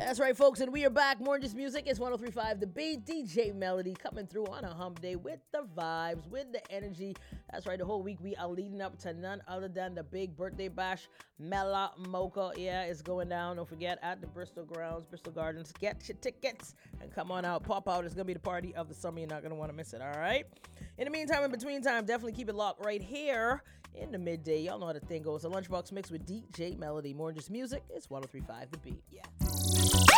That's right, folks, and we are back. More Just Music. It's 103.5 The Beat. DJ Melody coming through on a hump day with the vibes, with the energy. That's right, the whole week we are leading up to none other than the big birthday bash, Mela Mocha. Yeah, it's going down. Don't forget, at the Bristol Grounds, Bristol Gardens. Get your tickets and come on out. Pop out. It's going to be the party of the summer. You're not going to want to miss it, all right? In the meantime, in between time, definitely keep it locked right here in the midday. Y'all know how the thing goes. The Lunchbox Mix with DJ Melody. More Just Music. It's 103.5 The Beat. Yeah.